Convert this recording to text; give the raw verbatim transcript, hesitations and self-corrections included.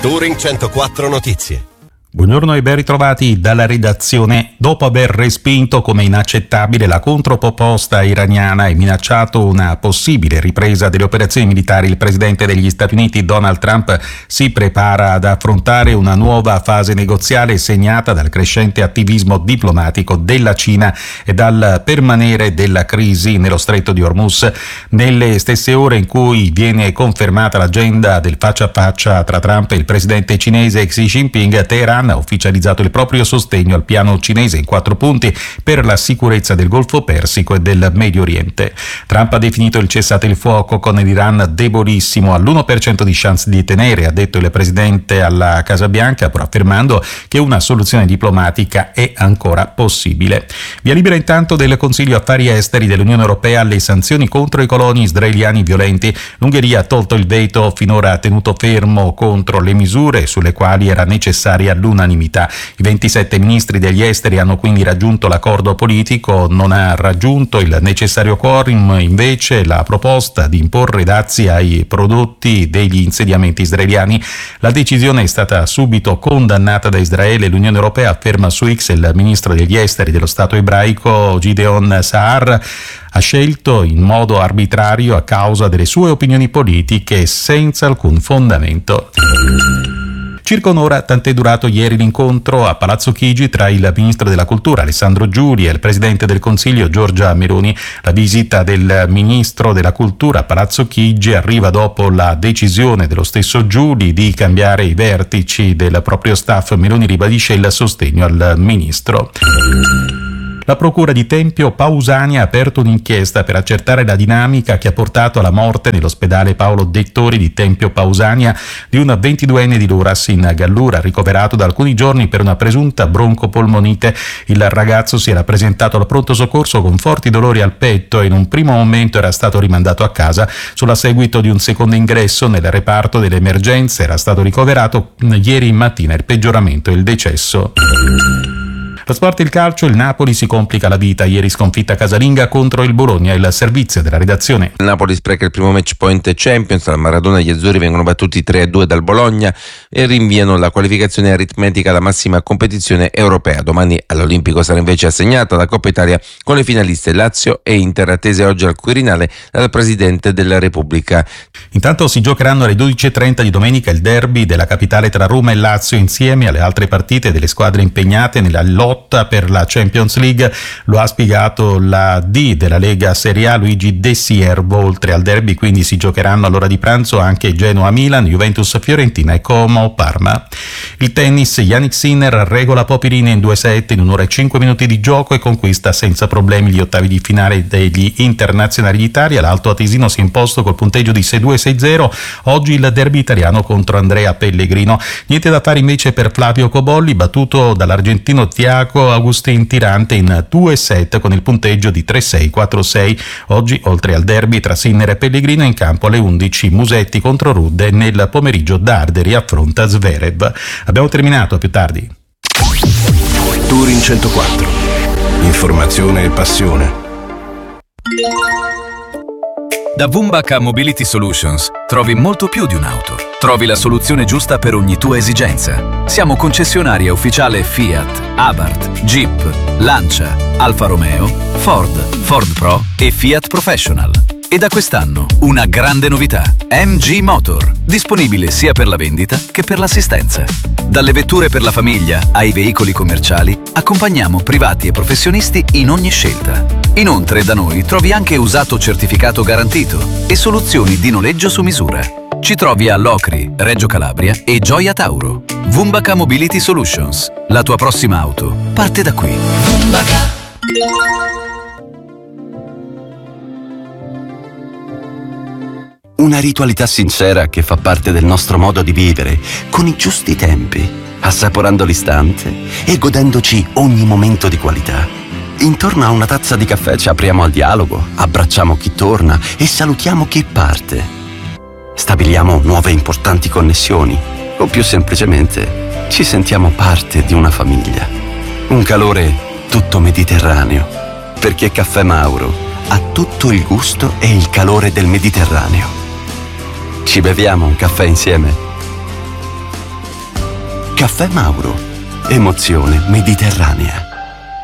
Touring centoquattro Notizie. Buongiorno e ben ritrovati dalla redazione. Dopo aver respinto come inaccettabile la controproposta iraniana e minacciato una possibile ripresa delle operazioni militari, il presidente degli Stati Uniti Donald Trump si prepara ad affrontare una nuova fase negoziale segnata dal crescente attivismo diplomatico della Cina e dal permanere della crisi nello stretto di Hormuz. Nelle stesse ore in cui viene confermata l'agenda del faccia a faccia tra Trump e il presidente cinese Xi Jinping, Teheran ha ufficializzato il proprio sostegno al piano cinese in quattro punti per la sicurezza del Golfo Persico e del Medio Oriente. Trump ha definito il cessate il fuoco con l'Iran debolissimo, all'uno per cento di chance di tenere, ha detto il presidente alla Casa Bianca, pur affermando che una soluzione diplomatica è ancora possibile. Via libera intanto del Consiglio Affari Esteri dell'Unione Europea alle sanzioni contro i coloni israeliani violenti. L'Ungheria ha tolto il veto finora tenuto fermo contro le misure sulle quali era necessaria l'unanimità. I ventisette ministri degli esteri hanno quindi raggiunto l'accordo politico, non ha raggiunto il necessario quorum invece la proposta di imporre dazi ai prodotti degli insediamenti israeliani. La decisione è stata subito condannata da Israele. L'Unione Europea, afferma su X il ministro degli esteri dello Stato ebraico Gideon Sa'ar, ha scelto in modo arbitrario a causa delle sue opinioni politiche senza alcun fondamento. Circa un'ora, tant'è durato ieri l'incontro a Palazzo Chigi tra il ministro della Cultura Alessandro Giuli e il presidente del Consiglio Giorgia Meloni. La visita del ministro della Cultura a Palazzo Chigi arriva dopo la decisione dello stesso Giuli di cambiare i vertici del proprio staff. Meloni ribadisce il sostegno al ministro. La procura di Tempio Pausania ha aperto un'inchiesta per accertare la dinamica che ha portato alla morte nell'ospedale Paolo Dettori di Tempio Pausania di un ventiduenne di Luras in Gallura, ricoverato da alcuni giorni per una presunta broncopolmonite. Il ragazzo si era presentato al pronto soccorso con forti dolori al petto e in un primo momento era stato rimandato a casa. Solo a seguito di un secondo ingresso nel reparto delle emergenze era stato ricoverato ieri mattina. Il peggioramento e il decesso. Lo sport e il calcio, il Napoli si complica la vita. Ieri sconfitta casalinga contro il Bologna. Il servizio della redazione. Il Napoli spreca il primo match point Champions. Al Maradona gli azzurri vengono battuti tre a due dal Bologna e rinviano la qualificazione aritmetica alla massima competizione europea. Domani all'Olimpico sarà invece assegnata la Coppa Italia con le finaliste Lazio e Inter, attese oggi al Quirinale dal Presidente della Repubblica. Intanto si giocheranno alle dodici e trenta di domenica il derby della capitale tra Roma e Lazio insieme alle altre partite delle squadre impegnate nella lotta per la Champions League. Lo ha spiegato la D della Lega Serie A Luigi De Siervo. Oltre al derby quindi si giocheranno all'ora di pranzo anche Genoa-Milan, Juventus-Fiorentina e Como-Parma. Il tennis, Jannik Sinner regola Popirine in due set in un'ora e cinque minuti di gioco e conquista senza problemi gli ottavi di finale degli internazionali d'Italia. L'Alto Atesino si è imposto col punteggio di sei due sei zero. Oggi il derby italiano contro Andrea Pellegrino. Niente da fare invece per Flavio Cobolli, battuto dall'argentino Thiago Agustin Tirante in due set con il punteggio di tre sei quattro sei. Oggi, oltre al derby tra Sinner e Pellegrino, in campo alle undici Musetti contro Rudd e nel pomeriggio Darderi affronta Zverev. Abbiamo terminato, a più tardi. Touring centoquattro. Informazione e passione. Da Wumbaca Mobility Solutions trovi molto più di un'auto. Trovi la soluzione giusta per ogni tua esigenza. Siamo concessionaria ufficiale Fiat, Abarth, Jeep, Lancia, Alfa Romeo, Ford, Ford Pro e Fiat Professional. E da quest'anno una grande novità: M G Motor, disponibile sia per la vendita che per l'assistenza. Dalle vetture per la famiglia ai veicoli commerciali, accompagniamo privati e professionisti in ogni scelta. Inoltre da noi trovi anche usato certificato garantito e soluzioni di noleggio su misura. Ci trovi a Locri, Reggio Calabria e Gioia Tauro. Wumbaca Mobility Solutions. La tua prossima auto parte da qui. Wumbaca. Una ritualità sincera che fa parte del nostro modo di vivere, con i giusti tempi, assaporando l'istante e godendoci ogni momento di qualità. Intorno a una tazza di caffè ci apriamo al dialogo, abbracciamo chi torna e salutiamo chi parte. Stabiliamo nuove importanti connessioni o più semplicemente ci sentiamo parte di una famiglia. Un calore tutto mediterraneo, perché Caffè Mauro ha tutto il gusto e il calore del Mediterraneo. Ci beviamo un caffè insieme? Caffè Mauro. Emozione mediterranea.